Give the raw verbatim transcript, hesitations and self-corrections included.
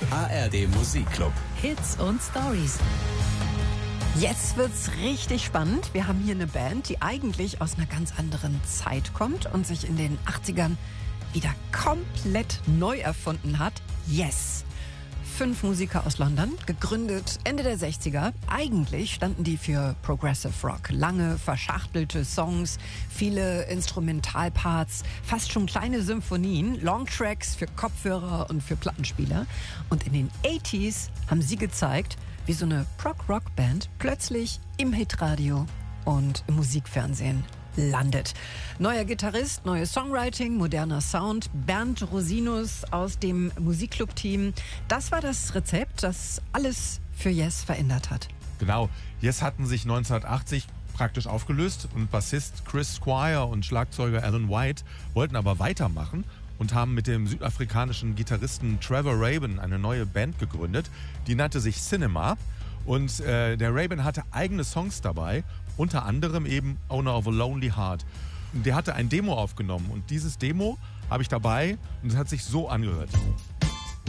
A R D Musikclub. Hits und Stories. Jetzt wird's richtig spannend. Wir haben hier eine Band, die eigentlich aus einer ganz anderen Zeit kommt und sich in den achtzigern wieder komplett neu erfunden hat. Yes! Fünf Musiker aus London, gegründet Ende der sechziger. Eigentlich standen die für Progressive Rock. Lange, verschachtelte Songs, viele Instrumentalparts, fast schon kleine Symphonien, Longtracks für Kopfhörer und für Plattenspieler. Und in den achtziger haben sie gezeigt, wie so eine Prog-Rock-Band plötzlich im Hitradio und im Musikfernsehen landet. Neuer Gitarrist, neues Songwriting, moderner Sound, Bernd Rosinus aus dem Musikclub-Team. Das war das Rezept, das alles für Yes verändert hat. Genau, Yes hatten sich neunzehnhundertachtzig praktisch aufgelöst und Bassist Chris Squire und Schlagzeuger Alan White wollten aber weitermachen und haben mit dem südafrikanischen Gitarristen Trevor Rabin eine neue Band gegründet. Die nannte sich Cinema und äh, der Rabin hatte eigene Songs dabei, unter anderem eben Owner of a Lonely Heart. Und der hatte ein Demo aufgenommen und dieses Demo habe ich dabei und es hat sich so angehört.